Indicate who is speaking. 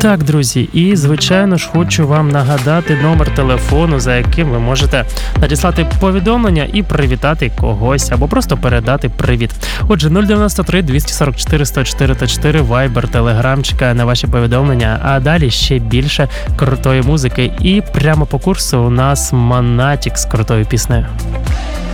Speaker 1: Так, друзі, і, звичайно ж, хочу вам нагадати номер телефону, за яким ви можете надіслати повідомлення і привітати когось, або просто передати привіт. Отже, 093 244 104 4, Viber, Telegram чекає на ваші повідомлення, а далі ще більше крутої музики. І прямо по курсу у нас Монатік з крутою піснею.